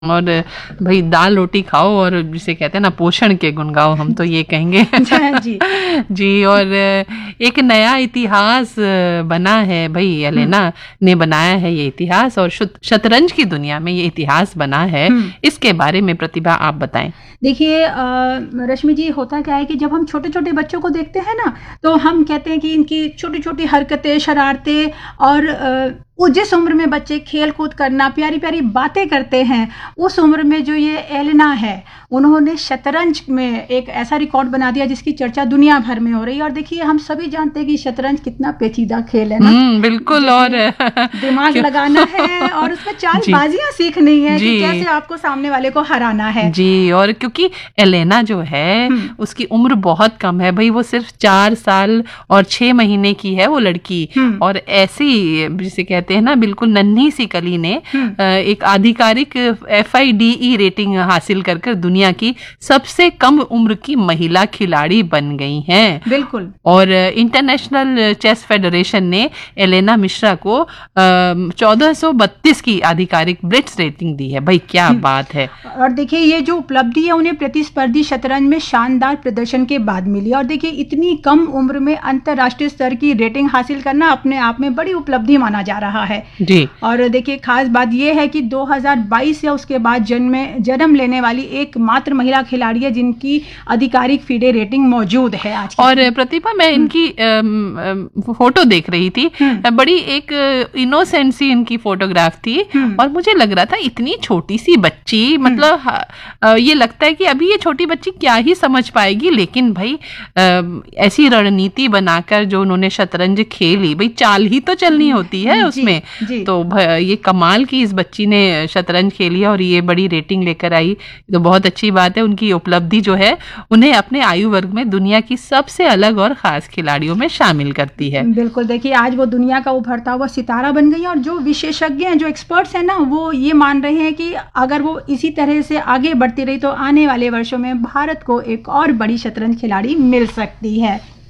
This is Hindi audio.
और भाई दाल रोटी खाओ और जिसे कहते हैं ना पोषण के गुण गाओ, हम तो ये कहेंगे। जी। जी। और एक नया इतिहास बना है भाई, एलेना ने बनाया है ये इतिहास, और शतरंज की दुनिया में ये इतिहास बना है। इसके बारे में प्रतिभा आप बताएं। देखिए रश्मि जी, होता क्या है कि जब हम छोटे छोटे बच्चों को देखते हैं ना, तो हम कहते हैं कि इनकी छोटी छोटी हरकतें, शरारतें, और वो जिस उम्र में बच्चे खेल कूद करना, प्यारी प्यारी बातें करते हैं, उस उम्र में जो ये एलेना है, उन्होंने शतरंज में एक ऐसा रिकॉर्ड बना दिया जिसकी चर्चा दुनिया भर में हो रही है। और देखिए, हम सभी जानते हैं कि शतरंज कितना पेचीदा खेल है ना। बिल्कुल। और दिमाग लगाना है और उसमें चालबाजियां सीखनी है कि कैसे आपको सामने वाले को हराना है। जी। और क्योंकि एलेना जो है उसकी उम्र बहुत कम है भाई, वो सिर्फ 4 साल और 6 महीने की है वो लड़की। और ऐसी जिसे कहते हैं ना बिल्कुल नन्ही सी कली ने एक आधिकारिक FIDE रेटिंग हासिल कर दुनिया की सबसे कम उम्र की महिला खिलाड़ी बन गई हैं। बिल्कुल। और इंटरनेशनल चेस फेडरेशन ने एलेना मिश्रा को 1432 की आधिकारिक ब्लिट्ज रेटिंग दी है। भाई क्या बात है। और देखिए, ये जो उपलब्धि है उन्हें प्रतिस्पर्धी शतरंज में शानदार प्रदर्शन के बाद मिली। और देखिए, इतनी कम उम्र में अंतरराष्ट्रीय स्तर की रेटिंग हासिल करना अपने आप में बड़ी उपलब्धि माना जा रहा है। जी। और देखिए, खास बात यह है कि 2022 या उसके बाद जन्म लेने वाली एकमात्र महिला खिलाड़ी है जिनकी आधिकारिक FIDE रेटिंग मौजूद है आज। और प्रतिभा, मैं इनकी फोटो देख रही थी, बड़ी एक इनोसेंट सी इनकी फोटोग्राफ थी, और मुझे लग रहा था इतनी छोटी सी बच्ची, मतलब ये लगता है कि अभी ये छोटी बच्ची क्या ही समझ पाएगी। लेकिन भाई ऐसी रणनीति बनाकर जो उन्होंने शतरंज खेली, भाई चाल ही तो चलनी होती है उसमें। तो ये कमाल की इस बच्ची ने शतरंज खेली और ये बड़ी रेटिंग लेकर आई, तो बहुत अच्छी बात है। उनकी उपलब्धि जो है उन्हें अपने आयु वर्ग में दुनिया की सबसे अलग और खास खिलाड़ियों में शामिल करती है। बिल्कुल। देखिए, आज वो दुनिया का उभरता हुआ सितारा बन गई है। और जो विशेषज्ञ हैं, जो एक्सपर्ट्स हैं ना, वो ये मान रहे हैं कि अगर वो इसी तरह से आगे बढ़ती रही तो आने वाले वर्षों में भारत को एक और बड़ी शतरंज खिलाड़ी मिल सकती है।